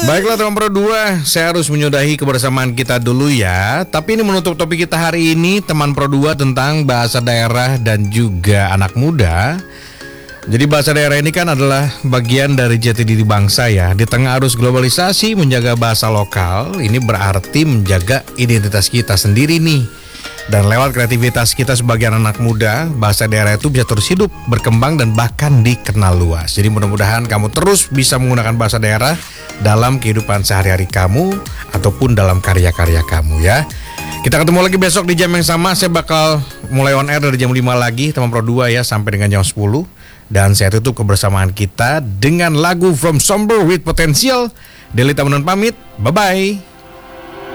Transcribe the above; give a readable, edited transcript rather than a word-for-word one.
Baiklah teman Pro 2, saya harus menyudahi kebersamaan kita dulu ya. Tapi ini menutup topik kita hari ini, teman Pro 2, tentang bahasa daerah dan juga anak muda. Jadi bahasa daerah ini kan adalah bagian dari jati diri bangsa ya. Di tengah arus globalisasi, menjaga bahasa lokal ini berarti menjaga identitas kita sendiri nih. Dan lewat kreativitas kita sebagai anak muda, bahasa daerah itu bisa terus hidup, berkembang, dan bahkan dikenal luas. Jadi mudah-mudahan kamu terus bisa menggunakan bahasa daerah dalam kehidupan sehari-hari kamu ataupun dalam karya-karya kamu ya. Kita ketemu lagi besok di jam yang sama. Saya bakal mulai on air dari jam 5 lagi, teman Pro 2 ya, sampai dengan jam 10. Dan saya tutup kebersamaan kita dengan lagu From Somber with Potential. Deli Tamunan pamit, bye-bye.